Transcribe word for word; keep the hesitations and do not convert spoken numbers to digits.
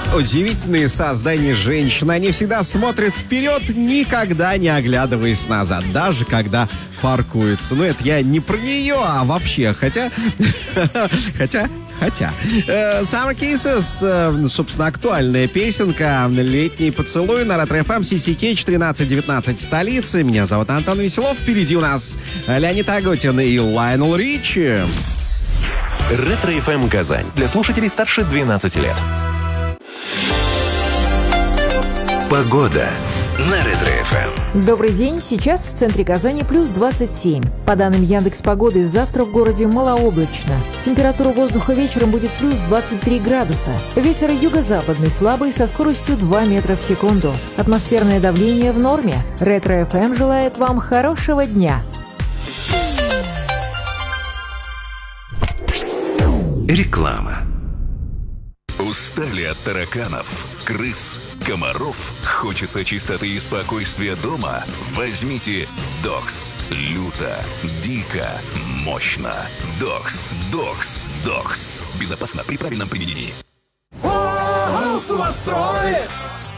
Удивительные создания женщин. Они всегда смотрят вперед, никогда не оглядываясь назад, даже когда паркуются. Ну, это я не про нее, а вообще. Хотя... Хотя... Хотя. Summer Kisses, собственно, актуальная песенка. Летний поцелуй на Ретро-эф эм, си си Кетч, тринадцать девятнадцать в столице. Меня зовут Антон Веселов. Впереди у нас Леонид Агутин и Лайонел Ричи. Ретро-эф эм Казань. Для слушателей старше двенадцати лет. Погода на Ретро-эф эм. Добрый день. Сейчас в центре Казани плюс двадцать семь. По данным Яндекс.Погоды, завтра в городе малооблачно. Температура воздуха вечером будет плюс двадцать три градуса. Ветер юго-западный слабый со скоростью два метра в секунду. Атмосферное давление в норме. Ретро-эф эм желает вам хорошего дня. Реклама. Устали от тараканов, крыс, комаров? Хочется чистоты и спокойствия дома? Возьмите Докс. Люто, дико, мощно. Докс, Докс, Докс. Безопасно при правильном применении. О, Сумастрой!